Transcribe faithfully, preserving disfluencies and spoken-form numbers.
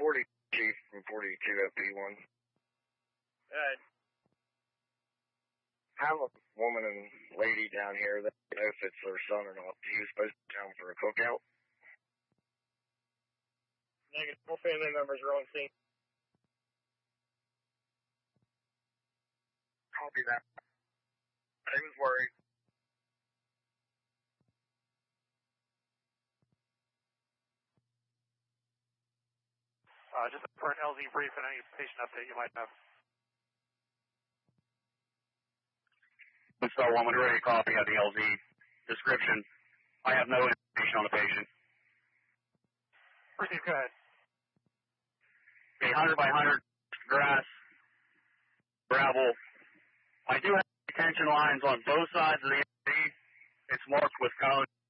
forty Chief from forty-two F P one. Alright. I have a woman and lady down here that I don't know if it's their son or not. He was supposed to be down for a cookout. Negative. All family members are on scene. Copy that. I was worried. Uh, just for an L Z brief and any patient update you might have. Star one, when ready to copy of the L Z description. I have no information on the patient. Proceed, go ahead. Okay, one hundred by one hundred grass, gravel. I do have detention lines on both sides of the L Z. It's marked with cones.